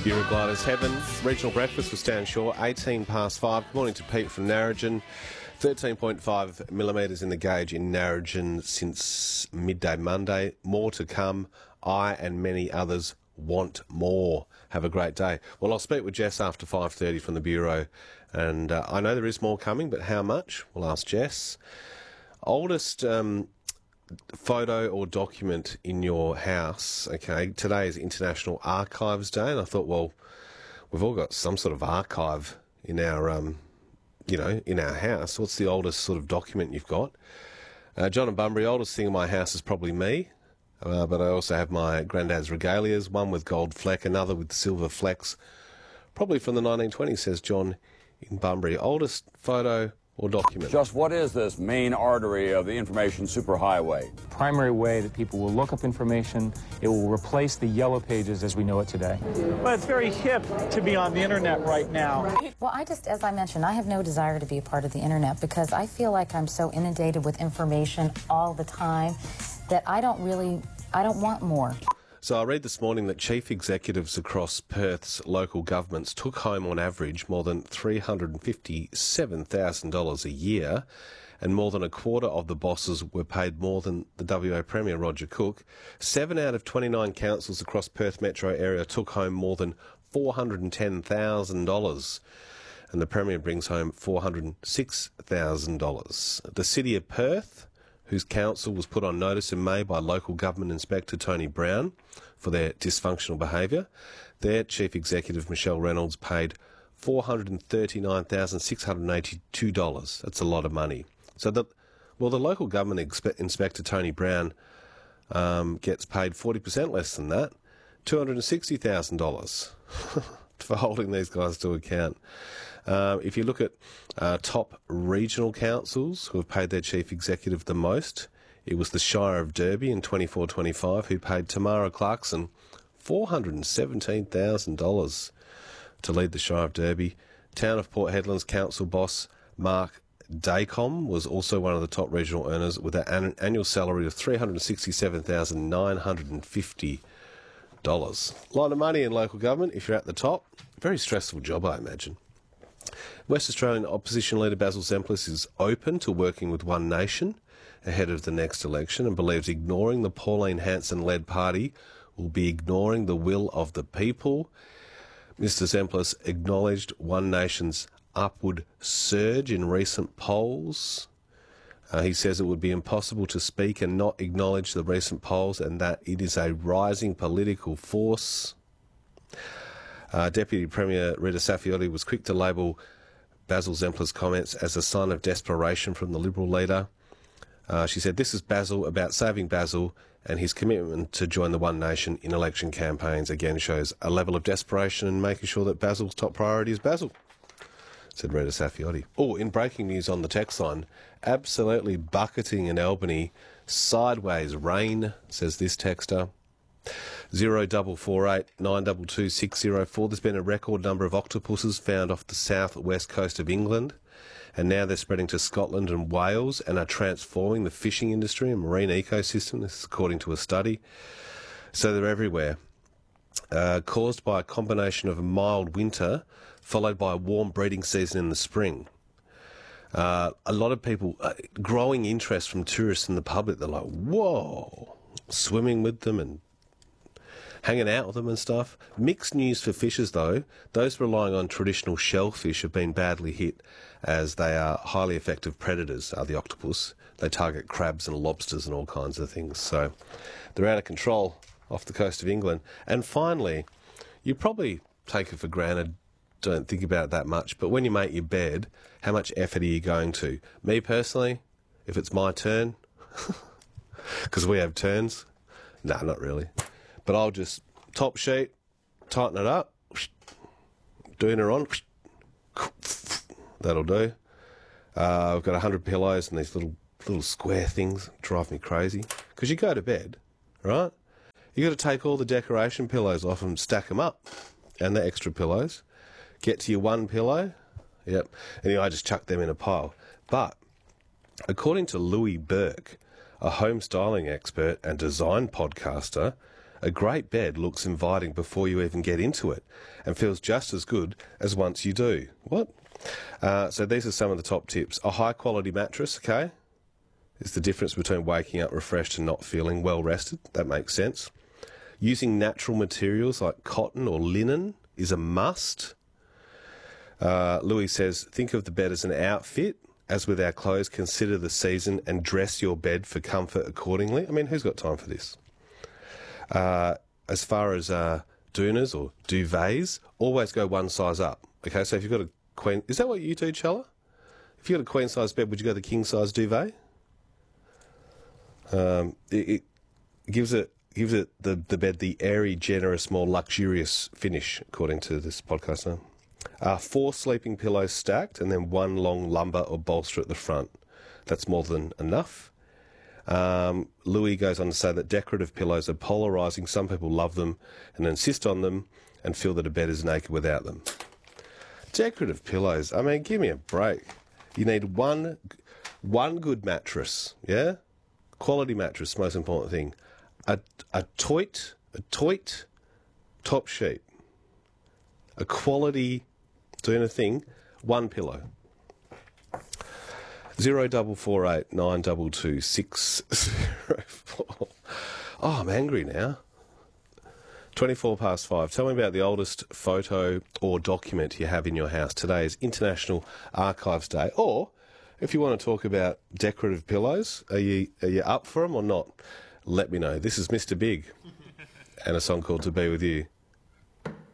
Eurogliders Heaven, regional breakfast with Stan Shaw, 18 past 5. Good morning to Pete from Narrogin. 13.5 millimetres in the gauge in Narrogin since midday Monday. More to come. I and many others want more. Have a great day. Well, I'll speak with Jess after 5:30 from the Bureau, and I know there is more coming, but how much? We'll ask Jess. Oldest photo or document in your house. Okay, today is International Archives Day, and I thought, well, we've all got some sort of archive in our, in our house. What's the oldest sort of document you've got? John and Bunbury, oldest thing in my house is probably me, but I also have my granddad's regalias, one with gold fleck, another with silver flecks, probably from the 1920s, says John in Bunbury. Oldest photo or document. Just what is this main artery of the information superhighway? Primary way that people will look up information. It will replace the yellow pages as we know it today. Well, it's very hip to be on the internet right now. Well, as I mentioned, I have no desire to be a part of the internet because I feel like I'm so inundated with information all the time that I don't want more. So I read this morning that chief executives across Perth's local governments took home on average more than $357,000 a year, and more than a quarter of the bosses were paid more than the WA Premier, Roger Cook. 7 out of 29 councils across Perth metro area took home more than $410,000, and the Premier brings home $406,000. The City of Perth, whose council was put on notice in May by local government inspector Tony Brown for their dysfunctional behaviour, their chief executive Michelle Reynolds paid $439,682. That's a lot of money. So the local government inspector Tony Brown gets paid 40% less than that, $260,000 for holding these guys to account. If you look at top regional councils who have paid their chief executive the most, it was the Shire of Derby in 24-25 who paid Tamara Clarkson $417,000 to lead the Shire of Derby. Town of Port Hedland's council boss Mark Dacom was also one of the top regional earners with an annual salary of $367,950. A lot of money in local government if you're at the top. Very stressful job, I imagine. West Australian opposition leader Basil Zempilas is open to working with One Nation ahead of the next election and believes ignoring the Pauline Hanson-led party will be ignoring the will of the people. Mr Zempilas acknowledged One Nation's upward surge in recent polls. He says it would be impossible to speak and not acknowledge the recent polls and that it is a rising political force. Deputy Premier Rita Saffioti was quick to label Basil Zempilas' comments as a sign of desperation from the Liberal leader. She said, "This is Basil about saving Basil, and his commitment to join the One Nation in election campaigns again shows a level of desperation and making sure that Basil's top priority is Basil," said Rita Saffioti. Oh, in breaking news on the text line, absolutely bucketing in Albany, sideways rain, says this texter. 0448 922 604. There's been a record number of octopuses found off the south-west coast of England, and now they're spreading to Scotland and Wales and are transforming the fishing industry and marine ecosystem. This is according to a study. So they're everywhere. Caused by a combination of a mild winter followed by a warm breeding season in the spring. A lot of people, growing interest from tourists and the public, they're like, whoa, swimming with them and hanging out with them and stuff. Mixed news for fishers, though. Those relying on traditional shellfish have been badly hit as they are highly effective predators, are the octopus. They target crabs and lobsters and all kinds of things. So they're out of control off the coast of England. And finally, you probably take it for granted, don't think about it that much, but when you make your bed, how much effort are you going to? Me personally, if it's my turn, because we have turns, no, not really. But I'll just top sheet, tighten it up, doing her on, that'll do. I've got 100 pillows and these little square things drive me crazy. Because you go to bed, right? You got to take all the decoration pillows off and stack them up, and the extra pillows. Get to your one pillow, yep. Anyway, I just chuck them in a pile. But according to Louis Burke, a home styling expert and design podcaster, A great bed looks inviting before you even get into it and feels just as good as once you do. What? So these are some of the top tips. A high-quality mattress, okay, is the difference between waking up refreshed and not feeling well-rested. That makes sense. Using natural materials like cotton or linen is a must. Louis says, think of the bed as an outfit. As with our clothes, consider the season and dress your bed for comfort accordingly. I mean, who's got time for this? As far as doonas or duvets, always go one size up. Okay, so if you've got a queen... Is that what you do, Chella? If you've got a queen-size bed, would you go the king-size duvet? It gives the bed the airy, generous, more luxurious finish, according to this podcast now. 4 sleeping pillows stacked and then 1 long lumbar or bolster at the front. That's more than enough. Louis goes on to say that decorative pillows are polarising. Some people love them and insist on them and feel that a bed is naked without them. Decorative pillows, I mean, give me a break. You need one good mattress, yeah? Quality mattress, most important thing. A toit top sheet. A quality, doing a thing, 1 pillow. 0448 922 604. Oh, I'm angry now. 5:24. Tell me about the oldest photo or document you have in your house. Today is International Archives Day. Or, if you want to talk about decorative pillows, are you up for them or not? Let me know. This is Mr. Big and a song called To Be With You.